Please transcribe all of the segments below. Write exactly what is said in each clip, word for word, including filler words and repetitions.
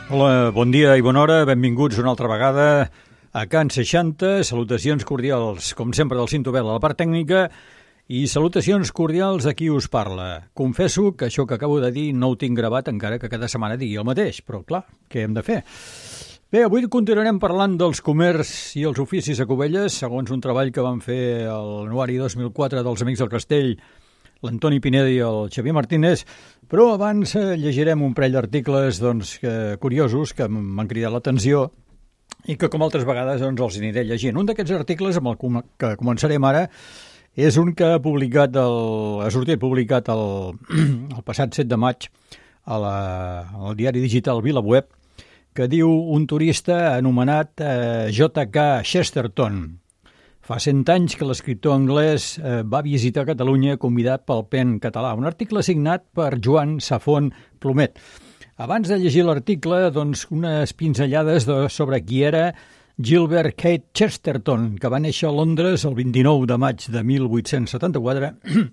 Hola, bon dia i bona hora, benvinguts una altra vegada a Can seixanta, salutacions cordials, com sempre, del Cinto Bel a la part tècnica i salutacions cordials a qui us parla. Confesso que això que acabo de dir no ho tinc gravat encara que cada setmana digui el mateix, però clar, què hem de fer? Bé, avui continuarem parlant dels comerç i els oficis a Cubelles, segons un treball que van fer a l'anuari dos mil quatre dels Amics del Castell, l'Antoni Pineda i el Xavier Martínez, però abans llegirem un parell d'articles doncs, que, curiosos que m'han cridat l'atenció i que com altres vegades doncs, els aniré llegint. Un d'aquests articles amb el que començarem ara és un que ha publicat el, ha sortit publicat el, el passat set de maig a la, al diari digital VilaWeb, que diu un turista anomenat eh, J K Chesterton. Fa cent anys que l'escriptor anglès eh, va visitar Catalunya convidat pel Pen Català, un article signat per Joan Safont Plomet. Abans de llegir l'article, doncs, unes pinzellades de, sobre qui era Gilbert Keith Chesterton, que va néixer a Londres el vint-i-nou de maig de mil vuit-cents setanta-quatre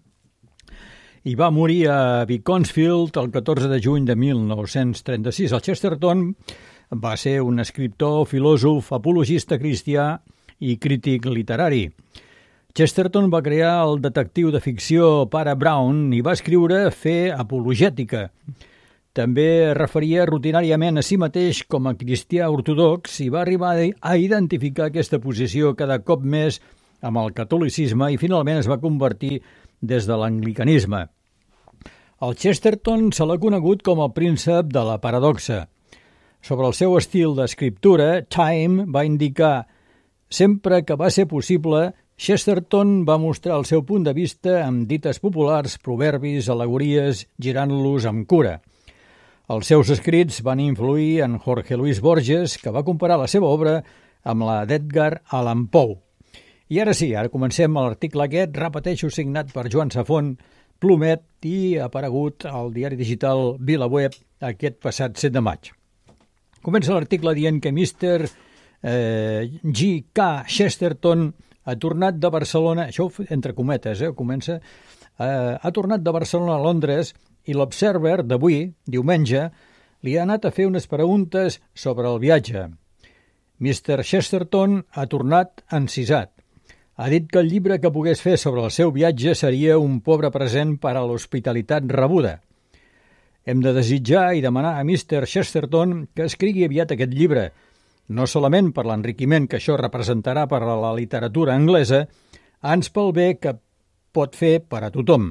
i va morir a Beaconsfield el catorze de juny de mil nou-cents trenta-sis. El Chesterton va ser un escriptor, filòsof, apologista cristià i crític literari. Chesterton va crear el detectiu de ficció Pare Brown i va escriure Fe apologètica. També es referia rutinàriament a si mateix com a cristià ortodox i va arribar a identificar aquesta posició cada cop més amb el catolicisme i finalment es va convertir des de l'anglicanisme. El Chesterton se l'ha conegut com el príncep de la paradoxa. Sobre el seu estil d'escriptura, Time va indicar: sempre que va ser possible, Chesterton va mostrar el seu punt de vista amb dites populars, proverbis, al·legories, girant-los amb cura. Els seus escrits van influir en Jorge Luis Borges, que va comparar la seva obra amb la d'Edgar Allan Poe. I ara sí, ara comencem l'article aquest, repeteixo, signat per Joan Safont Plomet i aparegut al diari digital VilaWeb aquest passat set de maig. Comença l'article dient que mister Eh, G K Chesterton ha tornat de Barcelona, això entre cometes, eh, comença, eh, ha tornat de Barcelona a Londres i l'Observer d'avui, diumenge, li ha anat a fer unes preguntes sobre el viatge. mister Chesterton ha tornat encisat. Ha dit que el llibre que pogués fer sobre el seu viatge seria un pobre present per a l'hospitalitat rebuda. Hem de desitjar i demanar a mister Chesterton que escrigui aviat aquest llibre, no solament per l'enriquiment que això representarà per a la literatura anglesa, ans pel bé que pot fer per a tothom.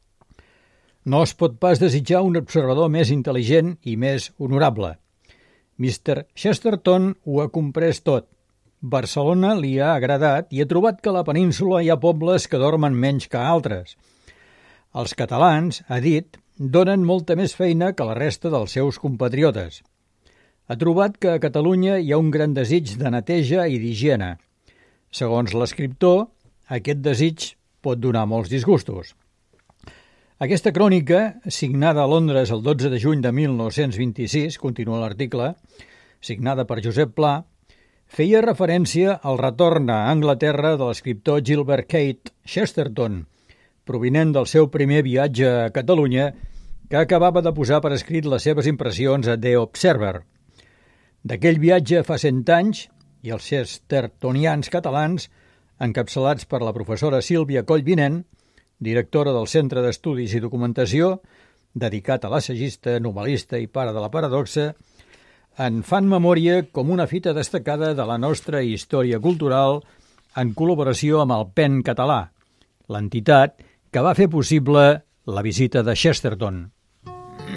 No es pot pas desitjar un observador més intel·ligent i més honorable. mister Chesterton ho ha comprès tot. Barcelona li ha agradat i ha trobat que a la península hi ha pobles que dormen menys que altres. Els catalans, ha dit, donen molta més feina que la resta dels seus compatriotes. Ha trobat que a Catalunya hi ha un gran desig de neteja i d'higiene. Segons l'escriptor, aquest desig pot donar molts disgustos. Aquesta crònica, signada a Londres el dotze de juny de mil nou-cents vint-i-sis, continua l'article, signada per Josep Pla, feia referència al retorn a Anglaterra de l'escriptor Gilbert Keith Chesterton, provinent del seu primer viatge a Catalunya, que acabava de posar per escrit les seves impressions a The Observer. D'aquell viatge fa cent anys, i els chestertonians catalans, encapçalats per la professora Sílvia Collvinent, directora del Centre d'Estudis i Documentació, dedicat a l'assagista, novel·lista i pare de la paradoxa, en fan memòria com una fita destacada de la nostra història cultural en col·laboració amb el Pen Català, l'entitat que va fer possible la visita de Chesterton.